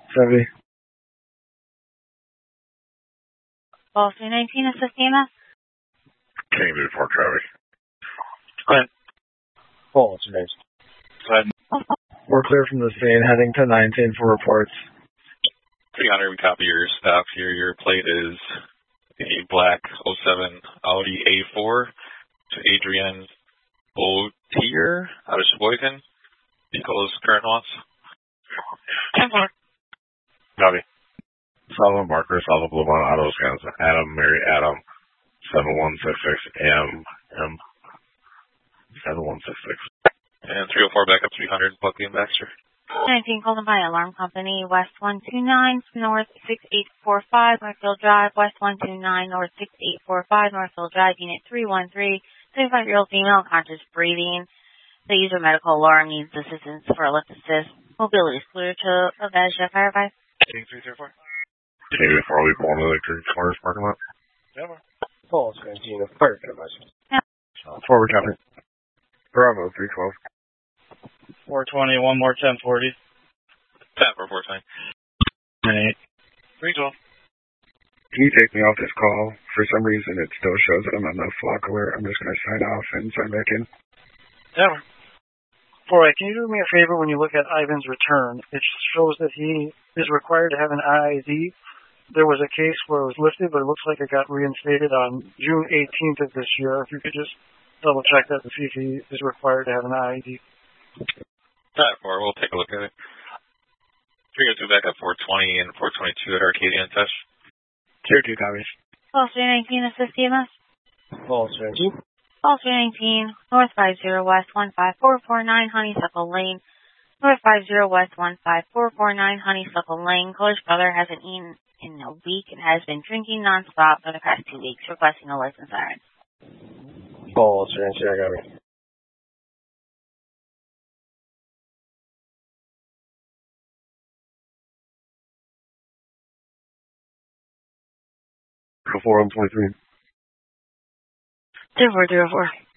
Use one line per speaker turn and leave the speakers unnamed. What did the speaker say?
70.
Ball 319, assist EMS.
King to Fort Travis.
Go ahead.
Ball 319.
Go ahead.
We're clear from the scene, heading to 19 for reports.
300, we copy your stop here. Your plate is a black 07 Audi A4 to Adrian Botier out of Sheboygan. Vehicle's current loss.
Copy. Solomon Barker, Solomon Blue Auto Scans, Adam, Mary Adam, 7166 M 7166.
And 304 back up 300, Buckley and Baxter.
19 Golden by Alarm Company, West 129, North 6845, Northfield Drive, West 129, North 6845, Northfield Drive, Unit 313, 35-year-old female, conscious breathing. The user medical alarm needs assistance for a lift assist. Mobility is clear to Avasia Firefight.
King 334.
King 4, we pull into the Cars parking lot.
Yeah,
Ball 17, fire advisory.
Yeah.
Forward copy. Bravo 312.
420, one more 1040.
10 for 420.
98. 312.
Can you take me off this call? For some reason, it still shows that I'm on the flock alert. I'm just going to sign off and sign back in.
Yeah. 4-8, can you do me a favor when you look at Ivan's return? It shows that he is required to have an IID. There was a case where it was lifted, but it looks like it got reinstated on June 18th of this year. If you could just double check that to see if he is required to have an IID.
Alright, 4, we'll take a look at it. 302 back up 420 and 422 at Arcadia and Touch.
Tier 2 copies.
Ball 319, assist EMS.
Ball 17.
Ball 319, North 50 West 15449, Honeysuckle Lane. North 50 West 15449, Honeysuckle Lane. Coach brother hasn't eaten in a week and has been drinking nonstop for the past 2 weeks, requesting a license siren.
Ball 17, I got me.
Before I'm 23.
0404.